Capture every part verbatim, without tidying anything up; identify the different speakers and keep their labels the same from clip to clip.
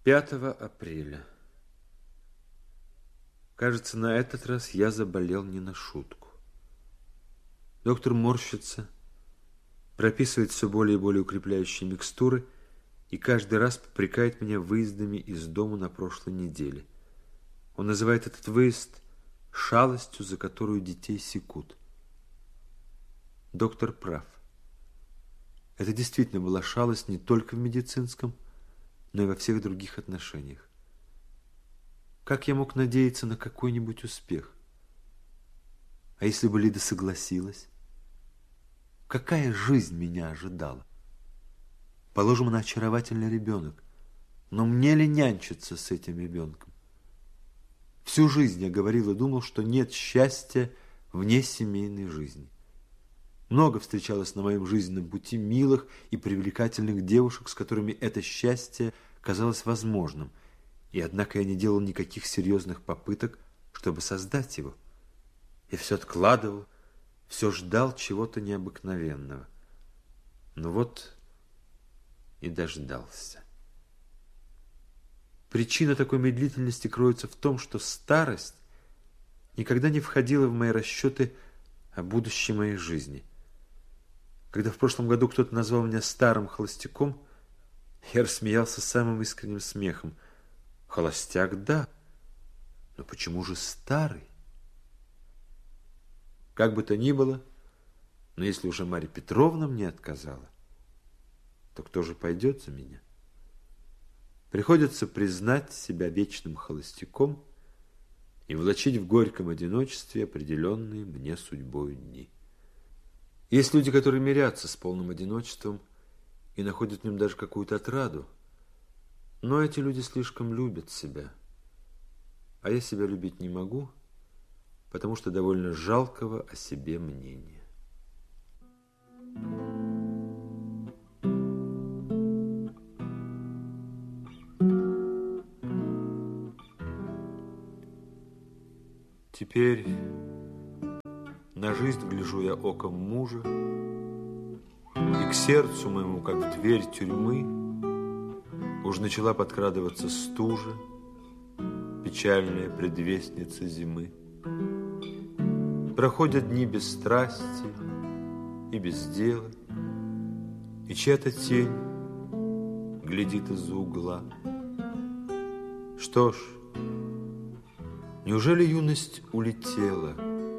Speaker 1: пятого апреля. Кажется, на этот раз я заболел не на шутку. Доктор морщится, прописывает все более и более укрепляющие микстуры и каждый раз попрекает меня выездами из дома на прошлой неделе. Он называет этот выезд шалостью, за которую детей секут. Доктор прав. Это действительно была шалость не только в медицинском, но и во всех других отношениях. Как я мог надеяться на какой-нибудь успех? А если бы Лида согласилась? Какая жизнь меня ожидала? Положим, она очаровательный ребенок, но мне ли нянчиться с этим ребенком? Всю жизнь я говорил и думал, что нет счастья вне семейной жизни. Много встречалось на моем жизненном пути милых и привлекательных девушек, с которыми это счастье казалось возможным, и однако я не делал никаких серьезных попыток, чтобы создать его. Я все откладывал, все ждал чего-то необыкновенного. Ну вот и дождался. Причина такой медлительности кроется в том, что старость никогда не входила в мои расчеты о будущей моей жизни. Когда в прошлом году кто-то назвал меня старым холостяком, я рассмеялся самым искренним смехом. Холостяк, да, но почему же старый? Как бы то ни было, но если уже Марья Петровна мне отказала, то кто же пойдет за меня? Приходится признать себя вечным холостяком и влачить в горьком одиночестве определенные мне судьбою дни. Есть люди, которые мирятся с полным одиночеством и находят в нем даже какую-то отраду, но эти люди слишком любят себя, а я себя любить не могу, потому что довольно жалкого о себе мнения. Теперь на жизнь гляжу я оком мужа, и к сердцу моему, как в дверь тюрьмы, уж начала подкрадываться стужа, печальная предвестница зимы. Проходят дни без страсти и без дела, и чья-то тень глядит из-за угла. Что ж, неужели юность улетела?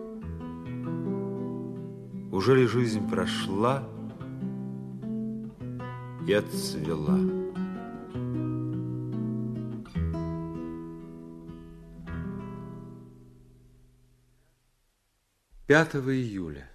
Speaker 1: Ужели жизнь прошла и отцвела? пятого июля.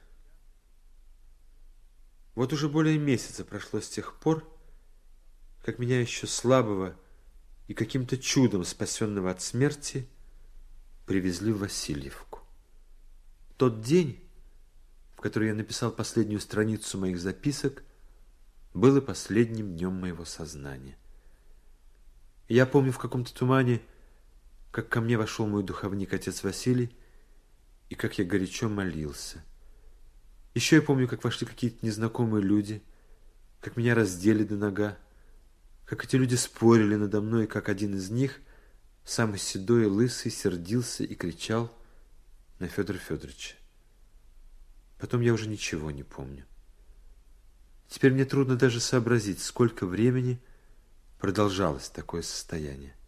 Speaker 1: Вот уже более месяца прошло с тех пор, как меня еще слабого и каким-то чудом спасенного от смерти привезли в Васильевку. Тот день, в который я написал последнюю страницу моих записок, был и последним днем моего сознания. Я помню в каком-то тумане, как ко мне вошел мой духовник, отец Василий, и как я горячо молился. Еще я помню, как вошли какие-то незнакомые люди, как меня раздели до нога, как эти люди спорили надо мной, и как один из них, самый седой и лысый, сердился и кричал на Федора Федоровича. Потом я уже ничего не помню. Теперь мне трудно даже сообразить, сколько времени продолжалось такое состояние.